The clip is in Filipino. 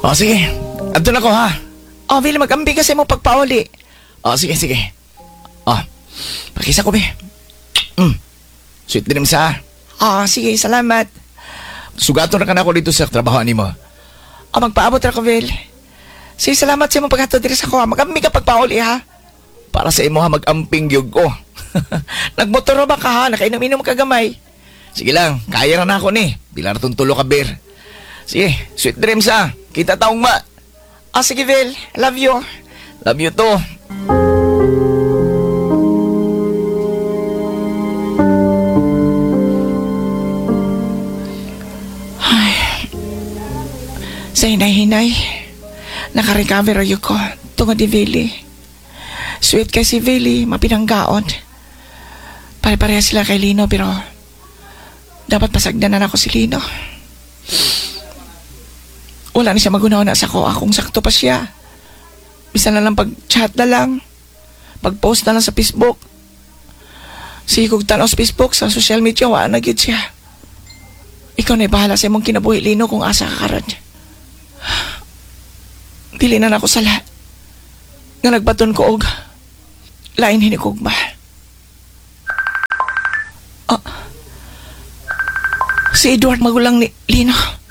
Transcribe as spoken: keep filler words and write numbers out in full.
O, sige. Adto na ko, ha? O, Vil, mag-ambi kasi mo pagpauli. O, sige, sige. O, pakisa ko, be. Mm. Sweet dreams, ha? O, sige, salamat. Sugato na ka na ako dito sa trabaho ni mo. O, magpaabot na ko, Vil. Sige, salamat sa mong paghato dito sa ko, ha? Mag-ambi ka pagpauli, ha? Para sa imo, ha, mag-amping yug ko. Nagmotor ba ka, ha? Nakainom-inom ka gamay. Sige lang, kaya na ako ni. Bila na tuntulo ka, Bir. Sige, sweet dreams, ha? Kita taong ma. Ah, sige, Vel. Love you. Love you too. Ay. Sa hinay-hinay, nakarecover ayo ko tungod ni Vili. Sweet kay si Vili, mapinanggaon. Pare-pareha sila kay Lino, pero dapat pasagdanan ako si Lino. Wala na siya magunaw na sa ko. Akong sakto pa siya. Bisa na lang pag-chat na lang. Pag-post na lang sa Facebook. Sige kong tanaw sa Facebook, sa social media, wala na gyud siya. Ikaw na bahala sa imong kinabuhi, Lino, kung asa ka karon. Dili na ako sala. Nga nagbaton ko og lain hinikugma. Ah, si Edward magulang ni Lino.